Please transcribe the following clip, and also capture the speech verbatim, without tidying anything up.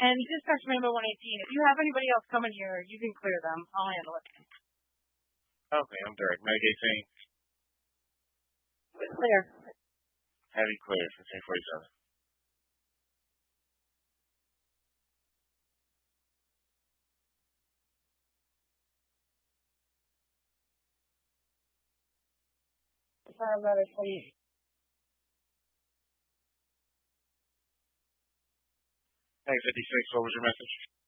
And dispatch Rainbow one eighteen, if you have anybody else coming here, you can clear them. I'll handle it. Okay, I'm Derek. Meg eighteen. Clear. Heavy clear, fifteen forty-seven. Paramedic, please. Hey, fifty-six, what was your message?